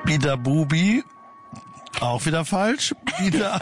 Bida Bubi, auch wieder falsch. Bida.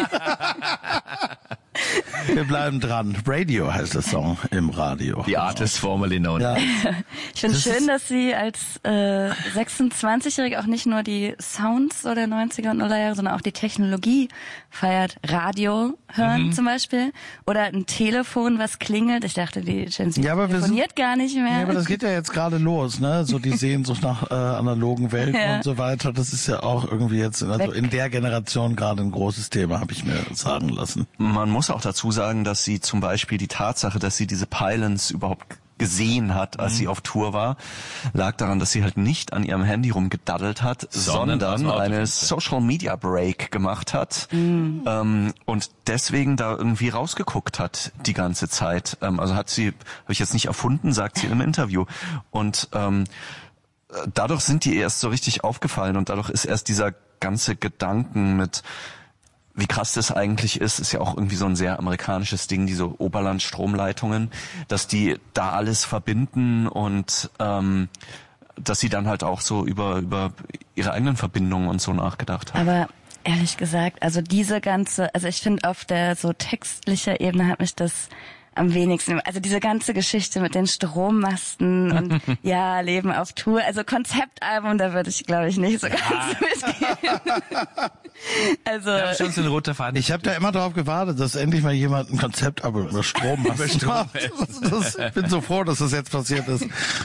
Wir bleiben dran. Radio heißt der Song im Radio. The artist formerly known. Ja. Ich finde es schön, dass sie als 26-Jährige auch nicht nur die Sounds so der 90er und 0er Jahre, sondern auch die Technologie feiert. Radio hören zum Beispiel oder ein Telefon, was klingelt. Ich dachte, die Gen Z telefoniert gar nicht mehr. Ja, aber das geht ja jetzt gerade los, ne? So die Sehnsucht nach analogen Welten und so weiter. Das ist ja auch irgendwie jetzt in der Generation gerade ein großes Thema, habe ich mir sagen lassen. Man muss auch dazu sagen, dass sie zum Beispiel die Tatsache, dass sie diese Pylons überhaupt gesehen hat, als sie auf Tour war, lag daran, dass sie halt nicht an ihrem Handy rumgedaddelt hat, sondern eine Social Media Break gemacht hat und deswegen da irgendwie rausgeguckt hat die ganze Zeit. Also habe ich jetzt nicht erfunden, sagt sie in einem Interview. Und dadurch sind die erst so richtig aufgefallen und dadurch ist erst dieser ganze Gedanken mit wie krass das eigentlich ist ja auch irgendwie so ein sehr amerikanisches Ding, diese Oberland-Stromleitungen, dass die da alles verbinden und dass sie dann halt auch so über ihre eigenen Verbindungen und so nachgedacht haben. Aber ehrlich gesagt, also ich finde auf der so textlicher Ebene hat mich das am wenigsten, also diese ganze Geschichte mit den Strommasten und ja, Leben auf Tour, also Konzeptalbum, da würde ich glaube ich nicht so ganz mitgehen. Also ja, schon so ein roter Faden. Ich habe da immer drauf gewartet, dass endlich mal jemand ein Konzeptalbum über Strom macht. Ich bin so froh, dass das jetzt passiert ist.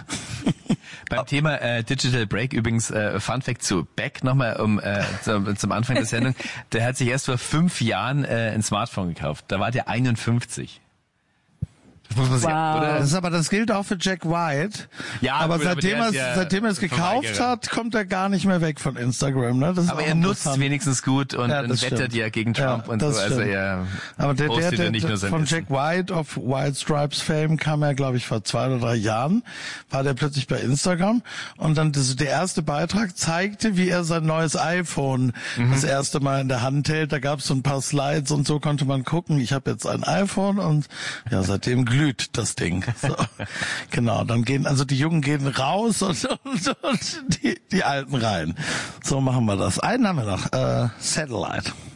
Beim Thema Digital Break übrigens Fun Fact zu Beck nochmal zum Anfang der Sendung. Der hat sich erst vor 5 Jahren ein Smartphone gekauft. Da war der 51. Das muss man sehen, oder? Das gilt auch für Jack White. Ja, aber seitdem er es gekauft hat, kommt er gar nicht mehr weg von Instagram. Ne? Das ist aber er nutzt wenigstens gut und wettert ja gegen Trump und so. Also er postet ja nicht nur sein von Jack White auf White Stripes Fame kam er, glaube ich, vor 2 oder 3 Jahren, war der plötzlich bei Instagram und dann der erste Beitrag zeigte, wie er sein neues iPhone das erste Mal in der Hand hält. Da gab es so ein paar Slides und so konnte man gucken. Ich habe jetzt ein iPhone und ja, seitdem glüht das Ding. So. Genau, dann die Jungen gehen raus und die Alten rein. So machen wir das. Einen haben wir noch, Satellite.